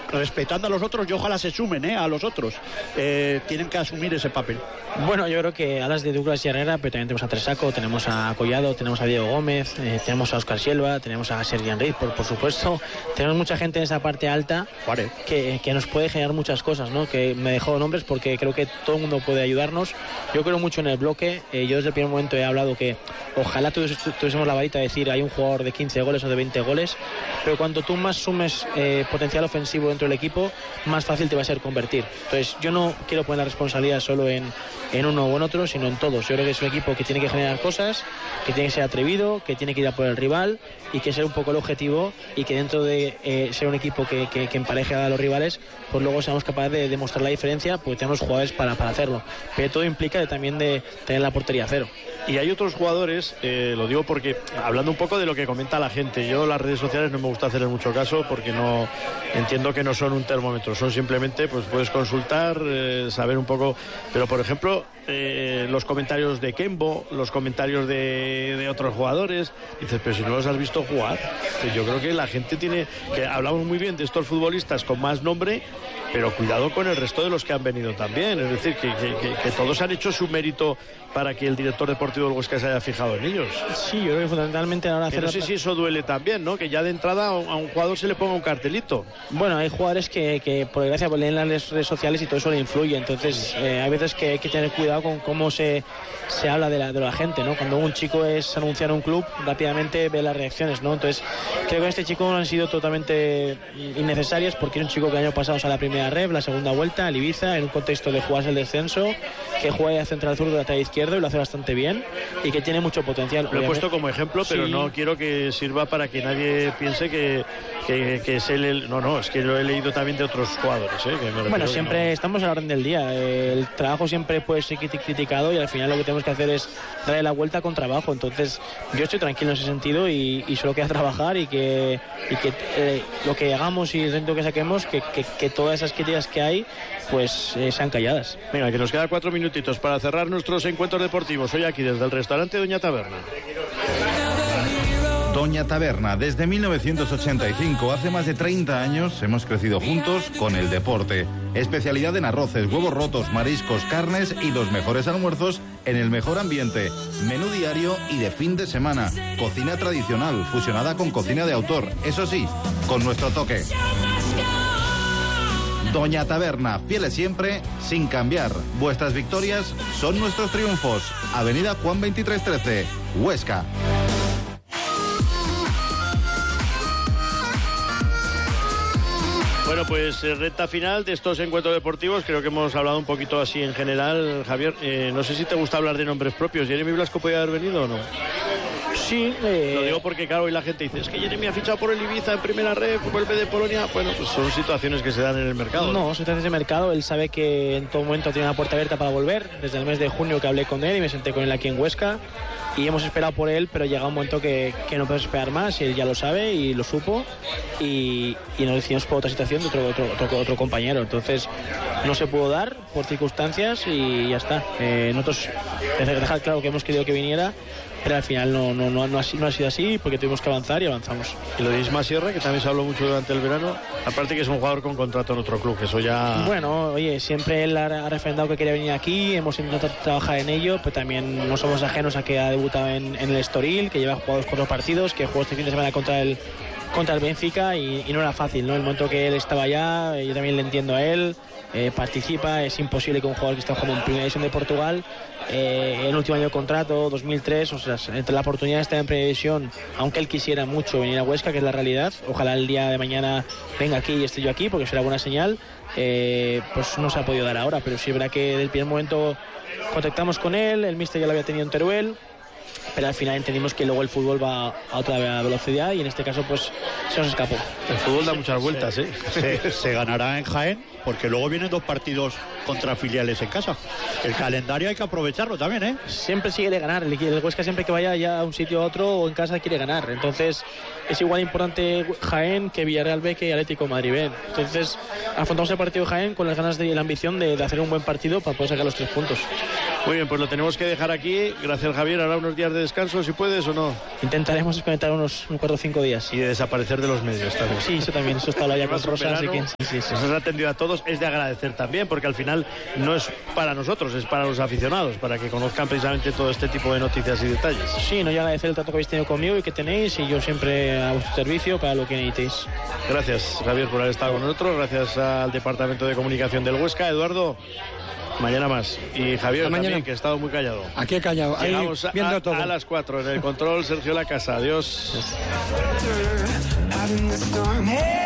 respetando a los otros y ojalá se sumen a los otros. Tienen que asumir ese papel. Bueno, yo creo que hablas de Douglas y Herrera, pero también tenemos a Tresaco, tenemos a Collado, tenemos a Diego Gómez, tenemos a Óscar Silva, tenemos a Sergi Enric, por supuesto. Tenemos mucha gente en esa parte alta que nos puede generar muchas cosas, ¿no? Que me dejó nombres porque creo que todo el mundo puede ayudarnos. Yo creo mucho en el bloque. Yo desde el primer momento he hablado que ojalá tuviésemos la varita de decir hay un jugador de 15 goles o de 20 goles, pero cuando tú más sumes potencial ofensivo dentro del equipo, más fácil te va a ser convertir. Entonces yo no quiero poner la responsabilidad solo en uno o en otro, sino en todos. Yo creo que es un equipo que tiene que generar cosas, que tiene que ser atrevido, que tiene que ir a por el rival y que ser un poco el objetivo, y que dentro de ser un equipo que empareje a los rivales, pues luego seamos capaces de demostrar la diferencia, porque tenemos jugadores para hacerlo. Pero todo implica también de tener la portería a cero. Y hay otros jugadores, lo digo porque hablando un poco de lo que comenta la gente, yo las redes sociales no me gusta hacerles mucho caso porque no entiendo que no son un termómetro, son simplemente, pues puedes consultar, saber un poco, pero por ejemplo los comentarios de Kembo, los comentarios de otros jugadores, dices, pero si no los has visto jugar. Pues yo creo que la gente tiene, que hablamos muy bien de estos futbolistas con más nombre, pero cuidado con el resto de los que han venido también, es decir, que todos han hecho su mérito para que el director deportivo del Huesca se haya fijado en ellos. Sí, yo creo que fundamentalmente ahora no sé si eso duele también, ¿no? Que ya de entrada a un jugador se le ponga un cartelito. Bueno, hay jugadores que por desgracia leen las redes sociales y todo eso le influye, entonces hay veces que hay que tener cuidado con cómo se habla de la gente, ¿no? Cuando un chico es anunciado en un club, rápidamente ve las reacciones, ¿no? Entonces creo que este chico han sido totalmente innecesarias, porque es un chico que el año pasado sale a la primera ref, la segunda vuelta, al Ibiza, en un contexto de jugarse el descenso, que juega de central zurdo de lateral izquierdo y lo hace bastante bien, y que tiene mucho potencial. Lo he puesto como ejemplo, pero sí, no quiero que sirva para que nadie piense que es él. No, es que lo he leído también de otros jugadores, bueno, siempre estamos a la orden del día. El trabajo siempre puede ser criticado y al final lo que tenemos que hacer es darle la vuelta con trabajo. Entonces yo estoy tranquilo en ese sentido y solo queda trabajar y que lo que hagamos y el reto que saquemos, que todas esas críticas que hay pues sean calladas. Venga, que nos queda 4 minutitos para cerrar nuestros encuentros deportivos hoy aquí desde el restaurante Doña Taberna. Doña Taberna, desde 1985, hace más de 30 años, hemos crecido juntos con el deporte. Especialidad en arroces, huevos rotos, mariscos, carnes y los mejores almuerzos en el mejor ambiente. Menú diario y de fin de semana. Cocina tradicional, fusionada con cocina de autor. Eso sí, con nuestro toque. Doña Taberna, fieles siempre, sin cambiar. Vuestras victorias son nuestros triunfos. Avenida Juan 2313, Huesca. Bueno, pues recta final de estos encuentros deportivos. Creo que hemos hablado un poquito así en general. Javier, no sé si te gusta hablar de nombres propios. ¿Jeremy Blasco podía haber venido o no? Sí. Lo digo porque, claro, hoy la gente dice, es que Jeremy ha fichado por el Ibiza en primera red, vuelve de Polonia. Bueno, pues son situaciones que se dan en el mercado. No, situaciones de mercado. Él sabe que en todo momento tiene una puerta abierta para volver. Desde el mes de junio que hablé con él y me senté con él aquí en Huesca. Y hemos esperado por él, pero llega un momento que no podemos esperar más, y él ya lo sabe y lo supo, y nos decidimos por otra situación de otro compañero. Entonces no se pudo dar por circunstancias y ya está. Nosotros dejar claro que hemos querido que viniera, pero al final no ha sido así, porque tuvimos que avanzar y avanzamos. Y lo de Isma Sierra, que también se habló mucho durante el verano, aparte que es un jugador con contrato en otro club, que eso ya... Bueno, oye, siempre él ha refrendado que quería venir aquí, hemos intentado trabajar en ello, pero también no somos ajenos a que ha debutado en el Estoril, que lleva jugados 4 partidos, que jugó este fin de semana contra el Benfica y no era fácil, ¿no? El momento que él estaba allá, yo también le entiendo a él, participa, es imposible que un jugador que está jugando en primera división de Portugal, el último año de contrato, 2003, o sea, entre la oportunidad de estar en primera división, aunque él quisiera mucho venir a Huesca, que es la realidad, ojalá el día de mañana venga aquí y esté yo aquí, porque será buena señal, pues no se ha podido dar ahora, pero sí es verdad que desde el primer momento contactamos con él, el míster ya lo había tenido en Teruel, pero al final entendimos que luego el fútbol va a otra velocidad y en este caso pues se nos escapó. El fútbol da muchas vueltas, se ganará en Jaén, porque luego vienen 2 partidos contra filiales en casa. El calendario hay que aprovecharlo también, Siempre sigue de ganar. El Huesca siempre que vaya ya a un sitio a otro o en casa quiere ganar. Entonces es igual importante Jaén que Villarreal B que Atlético Madrid B. Entonces afrontamos el partido de Jaén con las ganas y la ambición de hacer un buen partido para poder sacar los 3 puntos. Muy bien, pues lo tenemos que dejar aquí. Gracias, Javier. Ahora unos días días de descanso, si puedes o no. Intentaremos desconectar unos 4 o 5 días. Y de desaparecer de los medios también. Sí, eso también, eso está hablado ya con Rosa, así que sí. Nos has atendido a todos, es de agradecer también, porque al final no es para nosotros, es para los aficionados, para que conozcan precisamente todo este tipo de noticias y detalles. Sí, no, yo agradecer el trato que habéis tenido conmigo y que tenéis, y yo siempre a vuestro servicio para lo que necesitéis. Gracias, Javier, por haber estado con nosotros, gracias al Departamento de Comunicación del Huesca. Eduardo, mañana más. Y Javier también, que ha estado muy callado. Aquí he callado. Llegamos viendo todo. A las 4 en el control, Sergio Lacasa. Adiós.